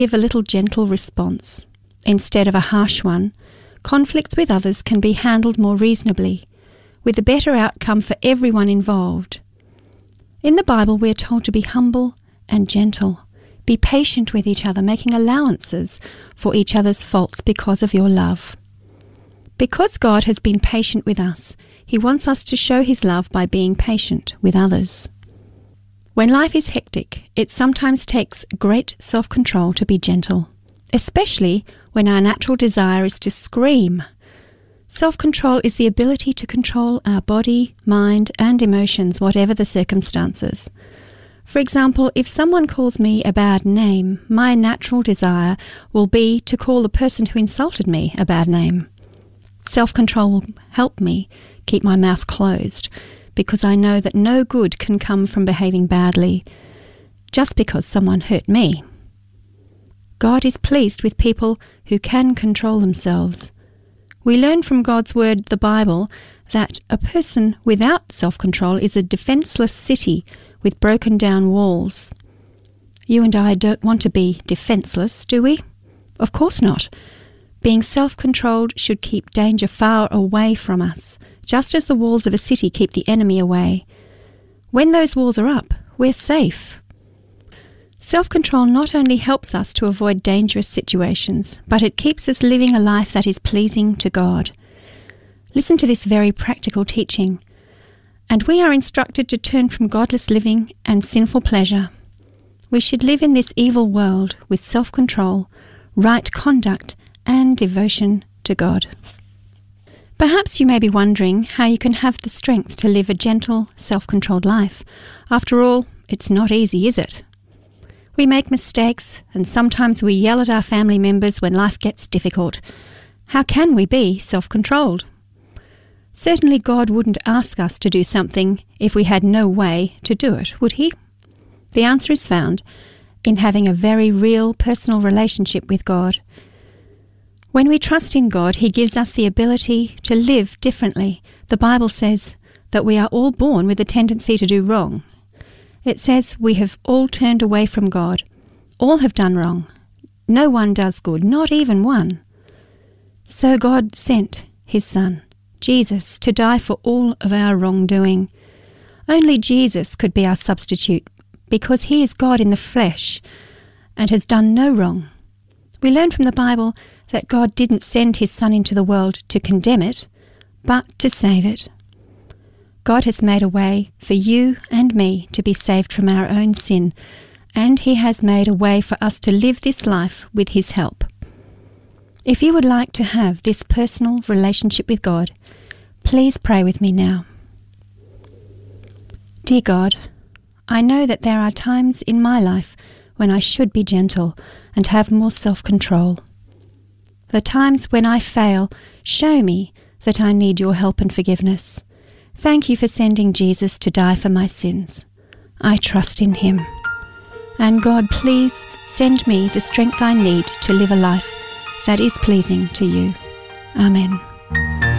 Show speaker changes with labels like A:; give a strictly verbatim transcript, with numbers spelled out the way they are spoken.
A: give a little gentle response instead of a harsh one, conflicts with others can be handled more reasonably, with a better outcome for everyone involved. In the Bible, we are told to be humble and gentle. Be patient with each other, making allowances for each other's faults because of your love. Because God has been patient with us, He wants us to show His love by being patient with others. When life is hectic, it sometimes takes great self-control to be gentle, especially when our natural desire is to scream. Self-control is the ability to control our body, mind, and emotions, whatever the circumstances. For example, if someone calls me a bad name, my natural desire will be to call the person who insulted me a bad name. Self-control will help me keep my mouth closed, because I know that no good can come from behaving badly just because someone hurt me. God is pleased with people who can control themselves. We learn from God's word, the Bible, that a person without self-control is a defenseless city with broken down walls. You and I don't want to be defenseless, do we? Of course not. Being self-controlled should keep danger far away from us, just as the walls of a city keep the enemy away. When those walls are up, we're safe. Self-control not only helps us to avoid dangerous situations, but it keeps us living a life that is pleasing to God. Listen to this very practical teaching. And we are instructed to turn from godless living and sinful pleasure. We should live in this evil world with self-control, right conduct, and devotion to God. Perhaps you may be wondering how you can have the strength to live a gentle, self-controlled life. After all, it's not easy, is it? We make mistakes, and sometimes we yell at our family members when life gets difficult. How can we be self-controlled? Certainly God wouldn't ask us to do something if we had no way to do it, would He? The answer is found in having a very real personal relationship with God. When we trust in God, He gives us the ability to live differently. The Bible says that we are all born with a tendency to do wrong. It says we have all turned away from God. All have done wrong. No one does good, not even one. So God sent His Son, Jesus, to die for all of our wrongdoing. Only Jesus could be our substitute, because He is God in the flesh and has done no wrong. We learn from the Bible that God didn't send His Son into the world to condemn it, but to save it. God has made a way for you and me to be saved from our own sin, and He has made a way for us to live this life with His help. If you would like to have this personal relationship with God, please pray with me now. Dear God, I know that there are times in my life when I should be gentle and have more self-control. The times when I fail, show me that I need your help and forgiveness. Thank you for sending Jesus to die for my sins. I trust in Him. And God, please send me the strength I need to live a life that is pleasing to you. Amen.